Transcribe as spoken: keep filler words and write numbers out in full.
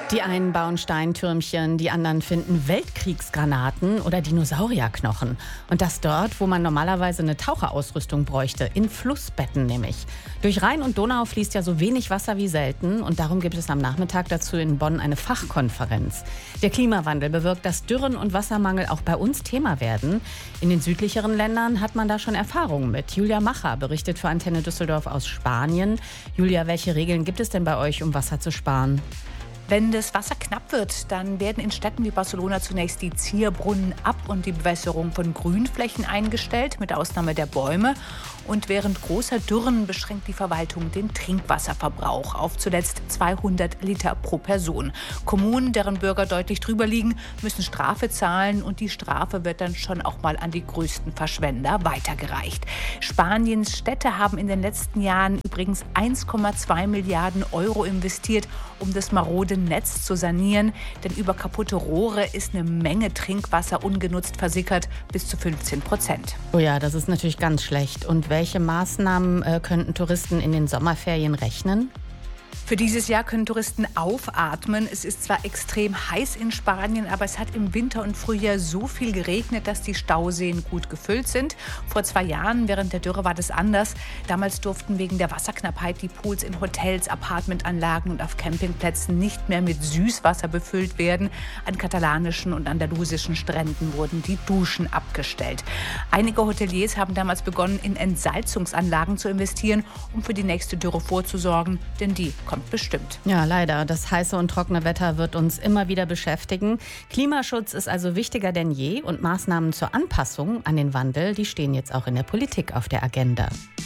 Die einen bauen Steintürmchen, die anderen finden Weltkriegsgranaten oder Dinosaurierknochen. Und das dort, wo man normalerweise eine Taucherausrüstung bräuchte, in Flussbetten nämlich. Durch Rhein und Donau fließt ja so wenig Wasser wie selten und darum gibt es am Nachmittag dazu in Bonn eine Fachkonferenz. Der Klimawandel bewirkt, dass Dürren und Wassermangel auch bei uns Thema werden. In den südlicheren Ländern hat man da schon Erfahrungen mit. Julia Macher berichtet für Antenne Düsseldorf aus Spanien. Julia, welche Regeln gibt es denn bei euch, um Wasser zu sparen? Wenn das Wasser knapp wird, dann werden in Städten wie Barcelona zunächst die Zierbrunnen ab und die Bewässerung von Grünflächen eingestellt, mit Ausnahme der Bäume. Und während großer Dürren beschränkt die Verwaltung den Trinkwasserverbrauch auf zuletzt zweihundert Liter pro Person. Kommunen, deren Bürger deutlich drüber liegen, müssen Strafe zahlen und die Strafe wird dann schon auch mal an die größten Verschwender weitergereicht. Spaniens Städte haben in den letzten Jahren übrigens eins Komma zwei Milliarden Euro investiert, um das marode Netz zu sanieren. Denn über kaputte Rohre ist eine Menge Trinkwasser ungenutzt versickert, bis zu fünfzehn Prozent. Oh ja, das ist natürlich ganz schlecht. Und welche Maßnahmen äh, könnten Touristen in den Sommerferien rechnen? Für dieses Jahr können Touristen aufatmen. Es ist zwar extrem heiß in Spanien, aber es hat im Winter und Frühjahr so viel geregnet, dass die Stauseen gut gefüllt sind. Vor zwei Jahren, während der Dürre, war das anders. Damals durften wegen der Wasserknappheit die Pools in Hotels, Appartementanlagen und auf Campingplätzen nicht mehr mit Süßwasser befüllt werden. An katalanischen und andalusischen Stränden wurden die Duschen abgestellt. Einige Hoteliers haben damals begonnen, in Entsalzungsanlagen zu investieren, um für die nächste Dürre vorzusorgen, denn die kommt bestimmt. Ja, leider. Das heiße und trockene Wetter wird uns immer wieder beschäftigen. Klimaschutz ist also wichtiger denn je und Maßnahmen zur Anpassung an den Wandel, die stehen jetzt auch in der Politik auf der Agenda.